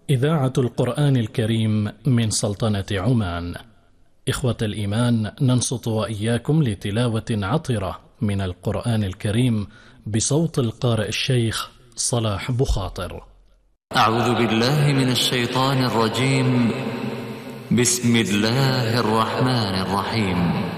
إذاعة القرآن الكريم من سلطنة عمان. إخوة الإيمان، ننصت وإياكم لتلاوة عطرة من القرآن الكريم بصوت القارئ الشيخ صلاح بخاطر. أعوذ بالله من الشيطان الرجيم. بسم الله الرحمن الرحيم.